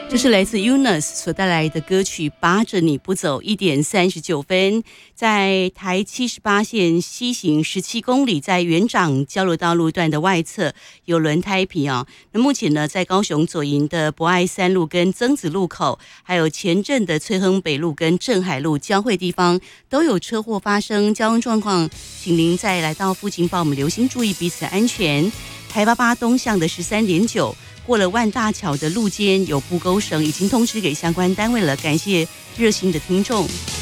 这是来自 Yunus 所带来的歌曲《扒着你不走》，1点39分，在台78线西行17公里，在元长交流道路段的外侧有轮胎皮啊。那目前呢，在高雄左营的博爱3路跟曾子路口，还有前镇的翠亨北路跟镇海路交汇地方都有车祸发生，交通状况，请您在来到附近帮我们留心注意彼此的安全。台88东向的13.9。过了万大桥的路肩有布钩绳，已经通知给相关单位了。感谢热心的听众。